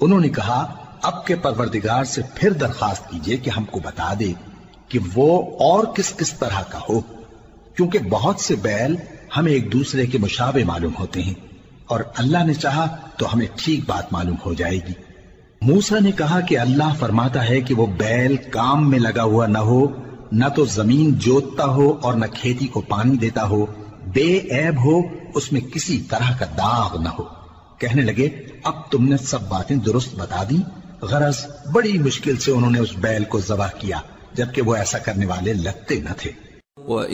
उन्होंने कहा, अब के परवरदिगार से फिर दरखास्त कीजिए कि हमको बता दे कि वो और किस किस तरह का हो, क्योंकि बहुत से बैल हमें एक दूसरे के मुशाबे मालूम होते हैं और अल्लाह ने चाहा तो हमें ठीक बात मालूम हो जाएगी। मूसा ने कहा कि अल्लाह फरमाता है कि वो बैल काम में लगा हुआ न हो, न तो जमीन जोतता हो और न खेती को पानी देता हो, बेऐब हो, उसमें किसी तरह का दाग न हो। कहने लगे, अब तुमने सब बातें दुरुस्त बता दी। गरज बड़ी मुश्किल से उन्होंने उस बैल को ज़बह किया, जबकि वो ऐसा करने वाले लगते न थे।